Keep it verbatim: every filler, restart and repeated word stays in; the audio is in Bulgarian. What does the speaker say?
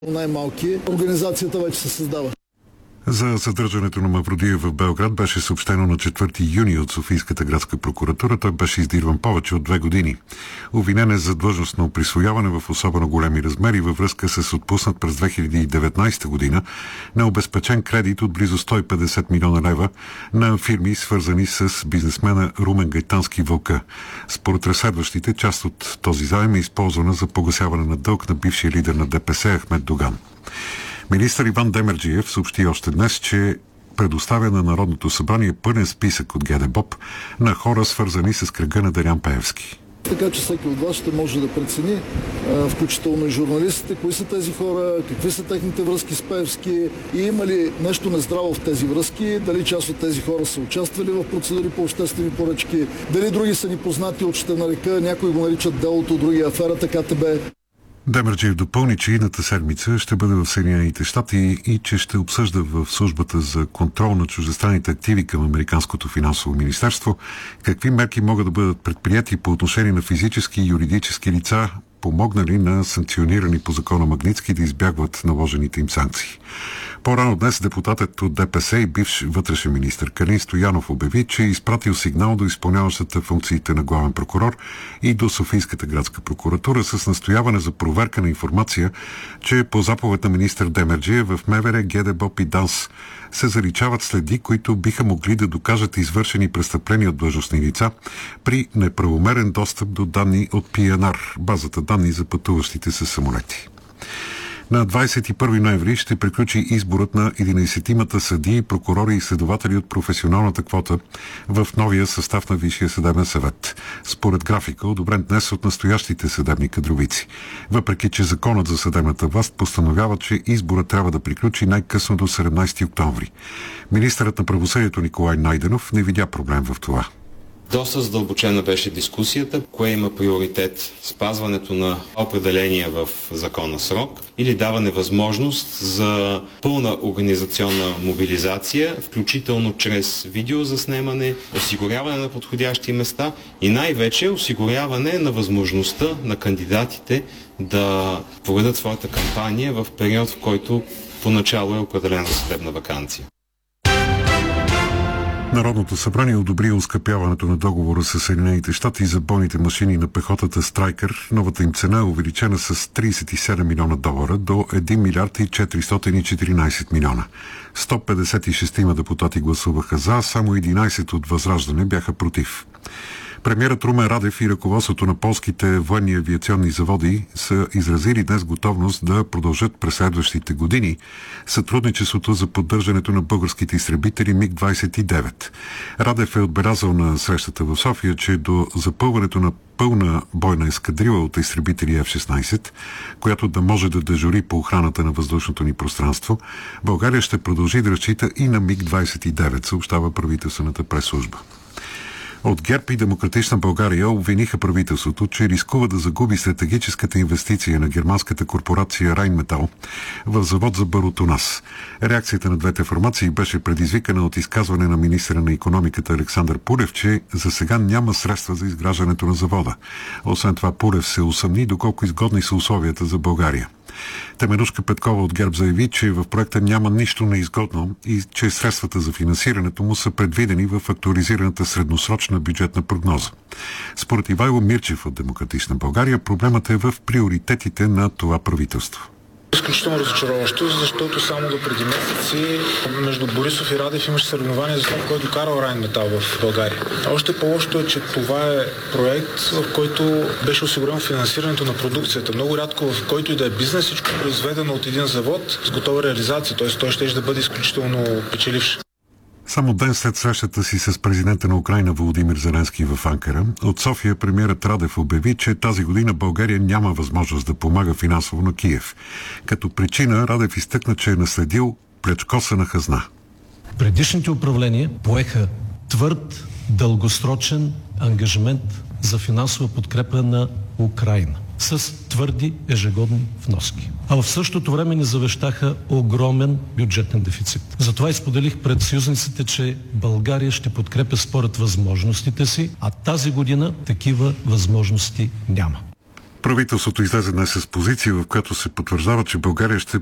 най-малки, организацията вече се създава. За задържането на Мавродиев в Белград беше съобщено на четвърти юни от Софийската градска прокуратура. Той беше издирван повече от две години. Обвинен е за длъжностно присвояване в особено големи размери във връзка с отпуснат през две хиляди и деветнадесета година на обезпечен кредит от близо сто и петдесет милиона лева на фирми, свързани с бизнесмена Румен Гайтански Вълка. Според разследващите, част от този заем е използвана за погасяване на дълг на бившия лидер на ДПС Ахмед Доган. Министър Иван Демерджиев съобщи още днес, че предоставя на Народното събрание пълен списък от ГДБОП на хора, свързани с кръга на Делян Пеевски. Така че всеки от вас ще може да прецени, включително и журналистите, кои са тези хора, какви са техните връзки с Пеевски и има ли нещо нездраво в тези връзки, дали част от тези хора са участвали в процедури по обществени поръчки, дали други са ни познати от ще нарека, някои го наричат делото, други аферата КТБ. Демерджиев допълни, че идната седмица ще бъде в Съединените щати и че ще обсъжда в службата за контрол на чуждестранните активи към Американското финансово министерство какви мерки могат да бъдат предприяти по отношение на физически и юридически лица, помогнали на санкционирани по закона Магнитски да избягват наложените им санкции. По-рано днес депутатът от ДПС и бивш вътрешен министър Калин Стоянов обяви, че е изпратил сигнал до изпълняващата функциите на главен прокурор и до Софийската градска прокуратура с настояване за проверка на информация, че по заповед на министър Демерджиев в МВР, ГДБОП и ДАНС се заличават следи, които биха могли да докажат извършени престъпления от длъжностни лица при неправомерен достъп до данни от Пи Ен Ар, базата данни за пътуващите с самолети. На двадесет и първи ноември ще приключи изборът на единадесетимата съдии, прокурори и следователи от професионалната квота в новия състав на Висшия съдебен съвет. Според графика, одобрен днес от настоящите съдебни кадровици. Въпреки че законът за съдебната власт постановява, че изборът трябва да приключи най-късно до седемнадесети октомври. Министърът на правосъдието Николай Найденов не видя проблем в това. Доста задълбочена беше дискусията, кое има приоритет, спазването на определения в закона срок или даване възможност за пълна организационна мобилизация, включително чрез видеозаснемане, осигуряване на подходящи места и най-вече осигуряване на възможността на кандидатите да проведат своята кампания в период, в който поначало е определена съдебна ваканция. Народното събрание одобри оскъпяването на договора с Съединените щати за бойните машини на пехотата Страйкър. Новата им цена е увеличена с тридесет и седем милиона долара до един милиард и четиристотин и четиринадесет милиона. сто петдесет и шест депутати гласуваха за, само единадесет от Възраждане бяха против. Премиерът Румен Радев и ръководството на полските военни авиационни заводи са изразили днес готовност да продължат през следващите години сътрудничеството за поддържането на българските изтребители Миг двадесет и девет. Радев е отбелязал на срещата в София, че до запълването на пълна бойна ескадрила от изтребители Еф шестнадесет, която да може да дежури по охраната на въздушното ни пространство, България ще продължи да разчита и на Миг двадесет и девет, съобщава правителствената пресслужба. От ГЕРБ и Демократична България обвиниха правителството, че рискува да загуби стратегическата инвестиция на германската корпорация Райнметал в завод за барут у нас. Реакцията на двете формации беше предизвикана от изказване на министъра на икономиката Александър Пулев, че за сега няма средства за изграждането на завода. Освен това, Пулев се усъмни доколко изгодни са условията за България. Теменужка Петкова от ГЕРБ заяви, че в проекта няма нищо неизгодно и че средствата за финансирането му са предвидени в актуализираната средносрочна бюджетна прогноза. Според Ивайло Мирчев от Демократична България, проблемът е в приоритетите на това правителство. Изключително разочароващо, защото само до преди месеци между Борисов и Радев имаше съревнование за това, който карал Райнметал в България. Още по-лошото е, че това е проект, в който беше осигурено финансирането на продукцията. Много рядко в който и да е бизнес, всичко е произведено от един завод с готова реализация, т.е. той ще да бъде изключително печеливш. Само ден след срещата си с президента на Украйна Володимир Зеленски в Анкара, от София премиерът Радев обяви, че тази година България няма възможност да помага финансово на Киев. Като причина Радев изтъкна, че е наследил плячкосана хазна. Предишните управления поеха твърд, дългосрочен ангажимент за финансова подкрепа на Украйна с твърди ежегодни вноски. А в същото време ни завещаха огромен бюджетен дефицит. Затова изподелих пред съюзниците, че България ще подкрепя според възможностите си, а тази година такива възможности няма. Правителството излезе днес с позиция, в която се потвърждава, че България ще